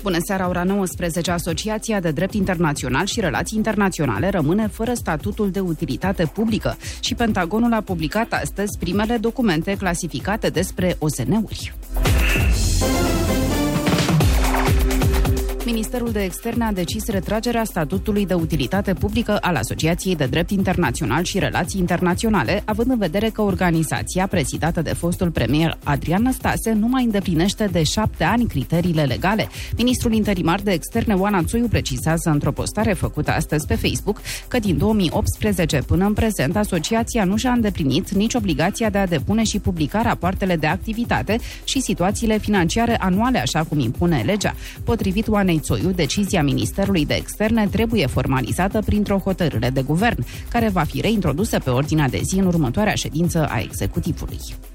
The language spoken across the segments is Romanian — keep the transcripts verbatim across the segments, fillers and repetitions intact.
Bună seara, ora nouăsprezece. Asociația de Drept Internațional și Relații Internaționale rămâne fără statutul de utilitate publică și Pentagonul a publicat astăzi primele documente clasificate despre O S N-uri. Ministerul de Externe a decis retragerea statutului de utilitate publică al Asociației de Drept Internațional și Relații Internaționale, având în vedere că organizația, prezidată de fostul premier Adrian Năstase, nu mai îndeplinește de șapte ani criteriile legale. Ministrul interimar de Externe, Oana Țoiu, precizează într-o postare făcută astăzi pe Facebook că din două mii optsprezece până în prezent, asociația nu și-a îndeplinit nici obligația de a depune și publica rapoartele de activitate și situațiile financiare anuale, așa cum impune legea. Potrivit Oanei Țoiu, decizia Ministerului de Externe trebuie formalizată printr-o hotărâre de guvern, care va fi reintrodusă pe ordinea de zi în următoarea ședință a executivului.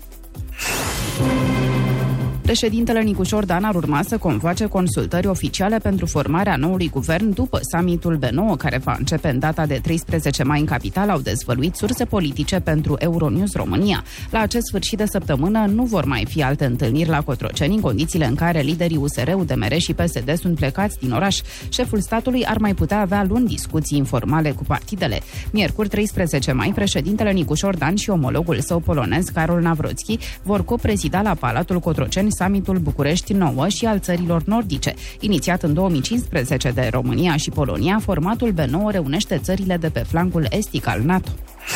Președintele Nicușor Dan ar urma să convoace consultări oficiale pentru formarea noului guvern după summitul B nouă, care va începe în data de treisprezece mai în capitală, au dezvăluit surse politice pentru Euronews România. La acest sfârșit de săptămână nu vor mai fi alte întâlniri la Cotroceni, în condițiile în care liderii U S R, U D M R și P S D sunt plecați din oraș. Șeful statului ar mai putea avea luni discuții informale cu partidele. Miercuri, treisprezece mai, președintele Nicușor Dan și omologul său polonez, Karol Nawrocki, vor coprezida la Palatul Cotroceni summitul București nouă și al țărilor nordice. Inițiat în două mii cincisprezece de România și Polonia, formatul B nouă reunește țările de pe flancul estic al NATO.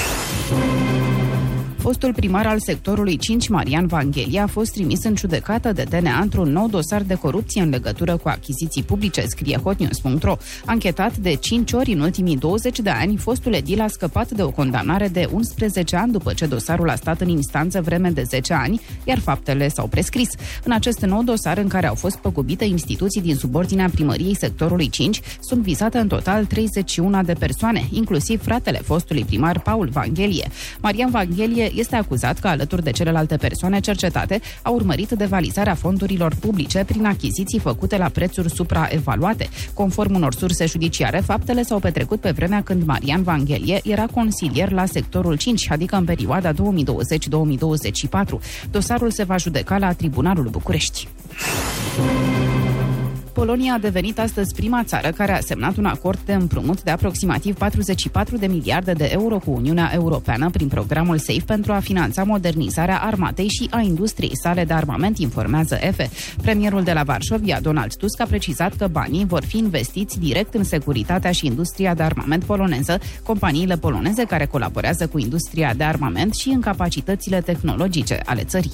Fostul primar al sectorului cinci, Marian Vanghelie, a fost trimis în judecată de D N A într-un nou dosar de corupție în legătură cu achiziții publice, scrie hotnews punct ro. Anchetat de cinci ori în ultimii douăzeci de ani, fostul edil a scăpat de o condamnare de unsprezece ani după ce dosarul a stat în instanță vreme de zece ani, iar faptele s-au prescris. În acest nou dosar, în care au fost păgubite instituții din subordinea primăriei sectorului cinci, sunt vizate în total treizeci și unu de persoane, inclusiv fratele fostului primar Paul Vanghelie. Marian Vanghelie este acuzat că, alături de celelalte persoane cercetate, a urmărit devalizarea fondurilor publice prin achiziții făcute la prețuri supraevaluate. Conform unor surse judiciare, faptele s-au petrecut pe vremea când Marian Vanghelie era consilier la sectorul cinci, adică în perioada două mii douăzeci - două mii douăzeci și patru. Dosarul se va judeca la Tribunalul București. Polonia a devenit astăzi prima țară care a semnat un acord de împrumut de aproximativ patruzeci și patru de miliarde de euro cu Uniunea Europeană prin programul SAFE pentru a finanța modernizarea armatei și a industriei sale de armament, informează E F E. Premierul de la Varșovia, Donald Tusk, a precizat că banii vor fi investiți direct în securitatea și industria de armament poloneză, companiile poloneze care colaborează cu industria de armament și în capacitățile tehnologice ale țării.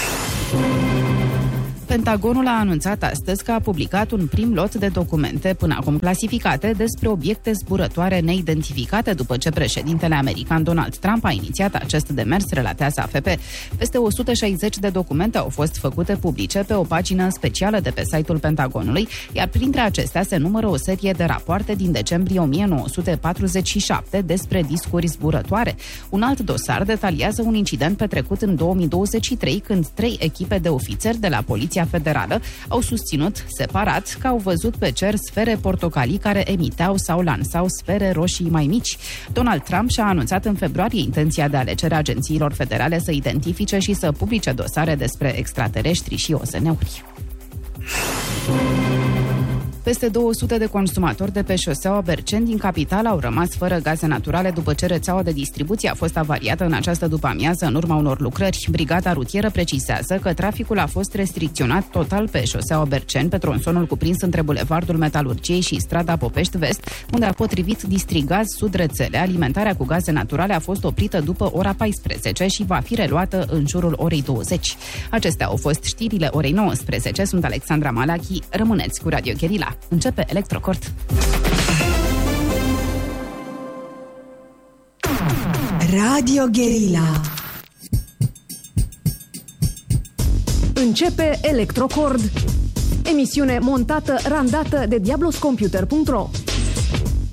Pentagonul a anunțat astăzi că a publicat un prim lot de documente, până acum clasificate, despre obiecte zburătoare neidentificate după ce președintele american Donald Trump a inițiat acest demers, relatează A F P. Peste o sută șaizeci de documente au fost făcute publice pe o pagină specială de pe site-ul Pentagonului, iar printre acestea se numără o serie de rapoarte din decembrie o mie nouă sute patruzeci și șapte despre discuri zburătoare. Un alt dosar detaliază un incident petrecut în două mii douăzeci și trei, când trei echipe de ofițeri de la Poliția Federală au susținut separat că au văzut pe cer sfere portocalii care emiteau sau lansau sfere roșii mai mici. Donald Trump și-a anunțat în februarie intenția de a le cere agențiilor federale să identifice și să publice dosare despre extraterestri și O S N-uri. Peste două sute de consumatori de pe șoseaua Berceni din capitală au rămas fără gaze naturale după ce rețeaua de distribuție a fost avariată în această după-amiază în urma unor lucrări. Brigada rutieră precizează că traficul a fost restricționat total pe șoseaua Berceni, pe tronsonul cuprins între Bulevardul Metalurgiei și strada Popești Vest, unde, potrivit Distrigaz Sud Rețele, alimentarea cu gaze naturale a fost oprită după ora paisprezece și va fi reluată în jurul orei douăzeci. Acestea au fost știrile orei nouăsprezece. Sunt Alexandra Malachi. Rămâneți cu Radio Guerilla. Începe Electrocort. Radio Guerilla. Începe Electrocord, emisiune montată, randată de diablos computer punct ro.